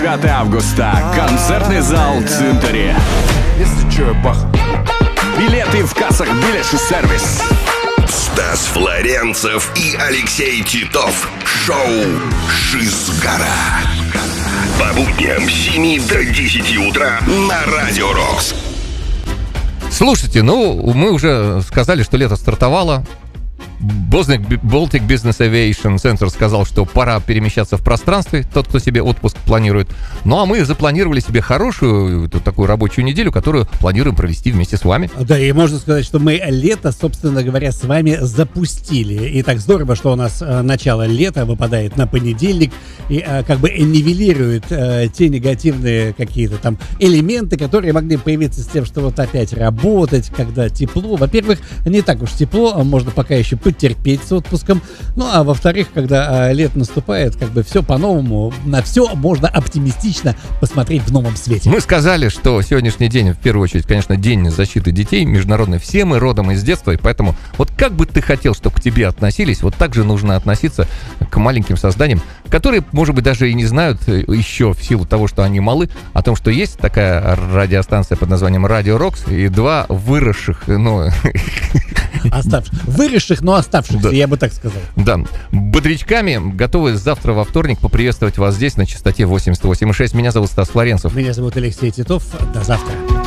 5 августа. Концертный зал Цинтари. Если чё, бах. Билеты в кассах «Билет-сервис». Стас Флоренцев и Алексей Титов. Шоу «Шизгара». По будням с 7 до 10 утра на Радио Рокс. Слушайте, мы уже сказали, что лето стартовало. Baltic Business Aviation Center сказал, что пора перемещаться в пространстве, тот, кто себе отпуск планирует. Ну, а мы запланировали себе хорошую такую рабочую неделю, которую планируем провести вместе с вами. Да, и можно сказать, что мы лето, собственно говоря, с вами запустили. И так здорово, что у нас начало лета выпадает на понедельник и как бы нивелирует те негативные какие-то там элементы, которые могли появиться с тем, что вот опять работать, когда тепло. Во-первых, не так уж тепло, можно пока еще потерпеть с отпуском. Ну, а во-вторых, когда лето наступает, как бы все по-новому, на все можно оптимистично посмотреть в новом свете. Мы сказали, что сегодняшний день, в первую очередь, конечно, День защиты детей, международный. Все мы родом из детства, и поэтому вот как бы ты хотел, чтобы к тебе относились, вот так же нужно относиться к маленьким созданиям, которые, может быть, даже и не знают еще в силу того, что они малы, о том, что есть такая радиостанция под названием Радио Рокс, и два выросших, выросших, но оставшихся, да. Я бы так сказал. Да, бодрячками готовы завтра во вторник поприветствовать вас здесь на частоте 88,6. Меня зовут Стас Флоренцев. Меня зовут Алексей Титов. До завтра.